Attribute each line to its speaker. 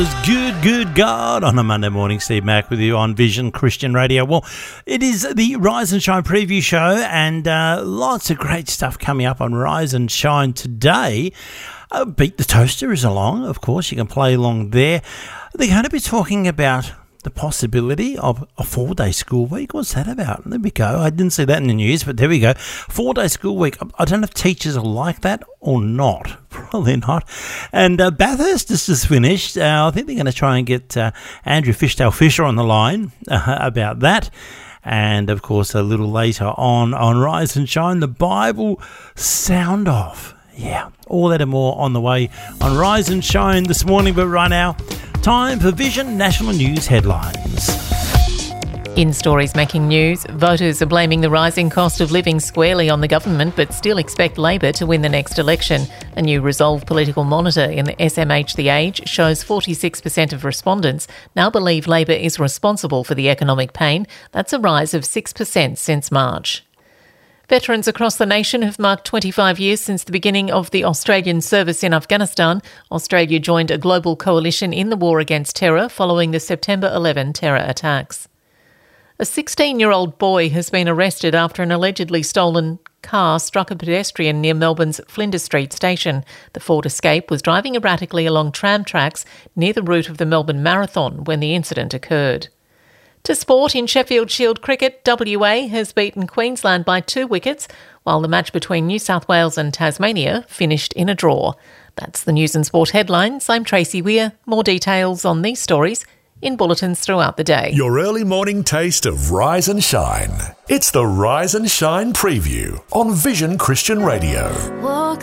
Speaker 1: Good God on a Monday morning. Steve Mack with you on Vision Christian Radio. Well, it is the Rise and Shine preview show, and lots of great stuff coming up on Rise and Shine today. Beat the Toaster is along, of course. You can play along there. They're going to be talking about the possibility of a 4-day school week. What's that about? There we go. I didn't see that in the news, but there we go. 4-day school week. I don't know if teachers are like that or not. Probably not. And Bathurst has just finished. I think they're going to try and get Andrew Fishtail Fisher on the line about that. And, of course, a little later on Rise and Shine, the Bible Sound Off. Yeah, all that and more on the way on Rise and Shine this morning. But right now, time for Vision National News headlines.
Speaker 2: In stories making news, voters are blaming the rising cost of living squarely on the government but still expect Labor to win the next election. A new Resolve political monitor in the SMH The Age shows 46% of respondents now believe Labor is responsible for the economic pain. That's a rise of 6% since March. Veterans across the nation have marked 25 years since the beginning of the Australian service in Afghanistan. Australia joined a global coalition in the war against terror following the September 11 terror attacks. A 16-year-old boy has been arrested after an allegedly stolen car struck a pedestrian near Melbourne's Flinders Street station. The Ford Escape was driving erratically along tram tracks near the route of the Melbourne Marathon when the incident occurred. To sport, in Sheffield Shield cricket, WA has beaten Queensland by 2 wickets, while the match between New South Wales and Tasmania finished in a draw. That's the news and sport headlines. I'm Tracy Weir. More details on these stories in bulletins throughout the day.
Speaker 3: Your early morning taste of Rise and Shine. It's the Rise and Shine preview on Vision Christian Radio.